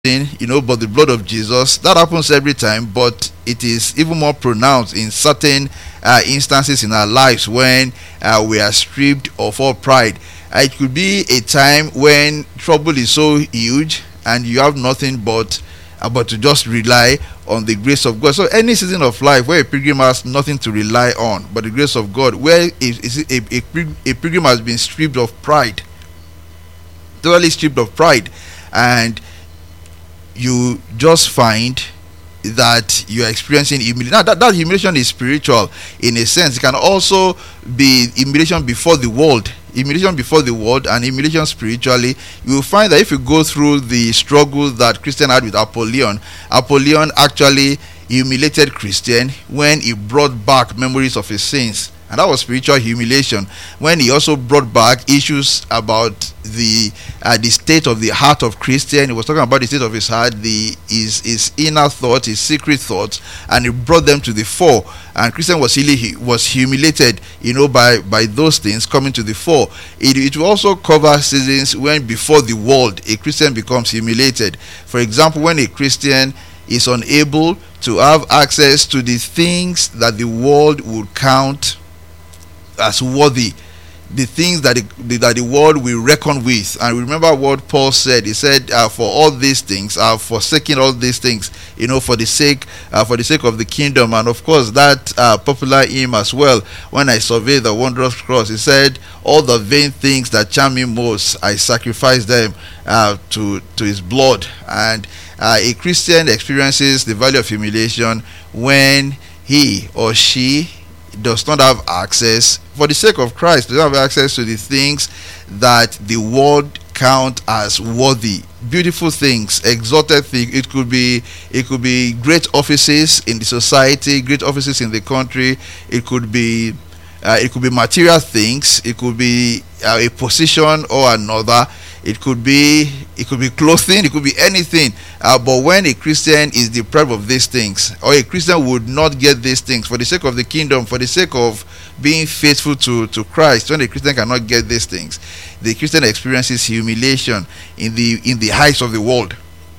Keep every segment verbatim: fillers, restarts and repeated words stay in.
sin, you know, but the blood of Jesus. That happens every time, but it is even more pronounced in certain uh, instances in our lives when uh, we are stripped of all pride. Uh, it could be a time when trouble is so huge and you have nothing but uh, but to just rely on the grace of God. So any season of life where a pilgrim has nothing to rely on but the grace of God, where a, a, a, a pilgrim has been stripped of pride, totally stripped of pride, and you just find that you are experiencing humiliation. Now that, that humiliation is spiritual in a sense. It can also be humiliation before the world, humiliation before the world and humiliation spiritually. You will find that if you go through the struggle that Christian had with Apollyon, Apollyon actually humiliated Christian when he brought back memories of his sins, and that was spiritual humiliation. When he also brought back issues about the uh, the state of the heart of Christian, he was talking about the state of his heart, the his his inner thoughts, his secret thoughts, and he brought them to the fore. And Christian was really was humiliated, you know, by by those things coming to the fore. It it will also cover seasons when before the world a Christian becomes humiliated. For example, when a Christian is unable to have access to the things that the world would count as worthy, the things that the, that the world will reckon with. And remember what Paul said. He said, uh, for all these things, uh, forsaking all these things, you know, for the sake uh, for the sake of the kingdom. And of course that uh, popular hymn as well, when I survey the wondrous cross, he said, all the vain things that charm me most, I sacrifice them uh, to to his blood. And uh, a Christian experiences the value of humiliation when he or she does not have access, for the sake of Christ, does not have access to the things that the world count as worthy, beautiful things, exalted things. It could be it could be great offices in the society, great offices in the country. It could be uh, it could be material things. It could be uh, a position or another. It could be it could be clothing. It could be anything. Uh, but when a Christian is deprived of these things, or a Christian would not get these things for the sake of the kingdom, for the sake of being faithful to, to Christ, when a Christian cannot get these things, the Christian experiences humiliation in the in the heights of the world.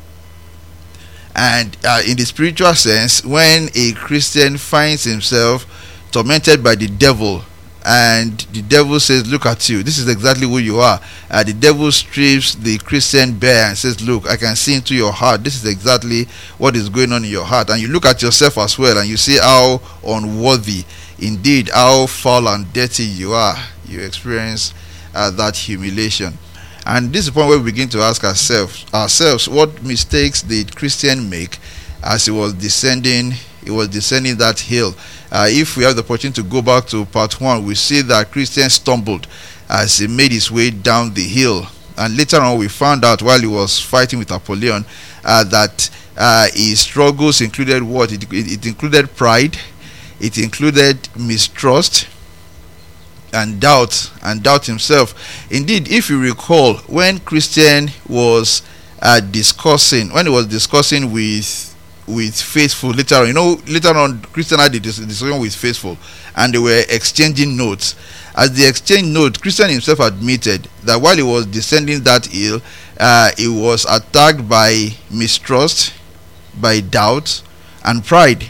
And uh, in the spiritual sense, when a Christian finds himself tormented by the devil, and the devil says, look at you, this is exactly who you are. Uh, the devil strips the Christian bare and says, look, I can see into your heart. This is exactly what is going on in your heart. And you look at yourself as well, and you see how unworthy, indeed, how foul and dirty you are. You experience uh, that humiliation. And this is the point where we begin to ask ourselves, ourselves, what mistakes did Christian make as he was descending, he was descending that hill? Uh, if we have the opportunity to go back to part one, we see that Christian stumbled as he made his way down the hill. And later on, we found out while he was fighting with Apollyon uh, that uh, his struggles included what? It, it, it included pride, it included mistrust, and doubt, and doubt himself. Indeed, if you recall, when Christian was uh, discussing, when he was discussing with with Faithful later on, you know, later on Christian had the discussion with Faithful, and they were exchanging notes. As they exchanged notes, Christian himself admitted that while he was descending that hill, uh, he was attacked by mistrust, by doubt, and pride.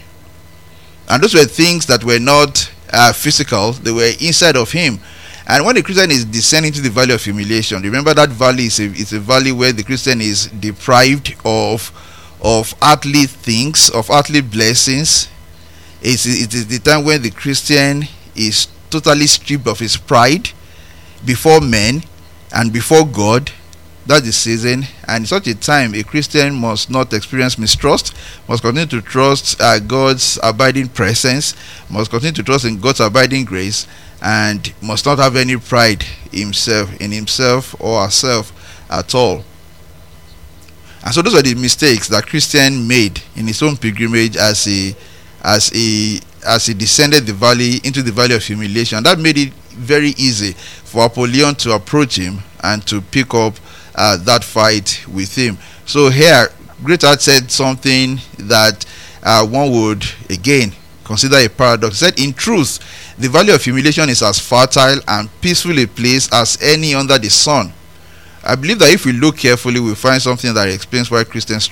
And those were things that were not uh, physical, they were inside of him. And when the Christian is descending to the valley of humiliation, remember that valley is a, is a valley where the Christian is deprived of of earthly things, of earthly blessings. It's, it is the time when the Christian is totally stripped of his pride before men and before God. That's the season. And in such a time, a Christian must not experience mistrust, must continue to trust uh, God's abiding presence, must continue to trust in God's abiding grace, and must not have any pride himself in himself or herself at all. And so those are the mistakes that Christian made in his own pilgrimage as he as he as he descended the valley into the valley of humiliation. And that made it very easy for Apollyon to approach him and to pick up uh, that fight with him. So here, Greatheart said something that uh, one would again consider a paradox. He said, in truth, the valley of humiliation is as fertile and peaceful a place as any under the sun. I believe that if we look carefully, we find something that explains why Christians